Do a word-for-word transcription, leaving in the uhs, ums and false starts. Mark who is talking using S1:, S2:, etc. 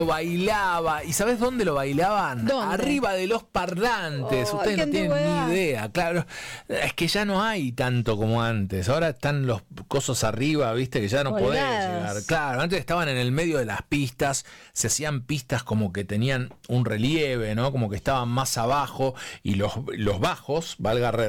S1: bailaba. ¿Y sabes dónde lo bailaban?
S2: ¿Dónde?
S1: Arriba de los parlantes.
S2: Oh,
S1: Ustedes
S2: qué
S1: no tienen
S2: antigüedad.
S1: ni idea. Claro, es que ya no hay tanto como antes. Ahora están los cosos arriba, viste, que ya no podés
S2: Colgadas.
S1: llegar. Claro, antes estaban en el medio de las pistas, se hacían pistas como que tenían un relieve, ¿no? Como que estaban más abajo y los, los bajos, valga re-